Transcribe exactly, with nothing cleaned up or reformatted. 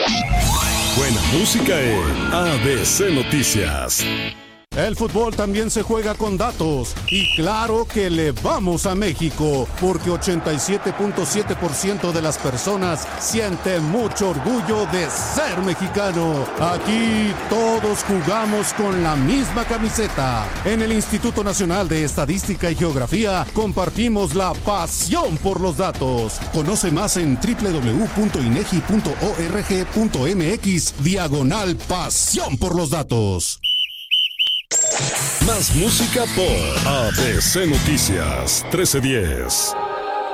Buena música en A B C Noticias. El fútbol también se juega con datos y claro que le vamos a México porque ochenta y siete punto siete por ciento de las personas sienten mucho orgullo de ser mexicano. Aquí todos jugamos con la misma camiseta. En el Instituto Nacional de Estadística y Geografía compartimos la pasión por los datos. Conoce más en doble u doble u doble u punto inegi punto org punto mx diagonal pasión por los datos. Más música por A B C Noticias trece diez.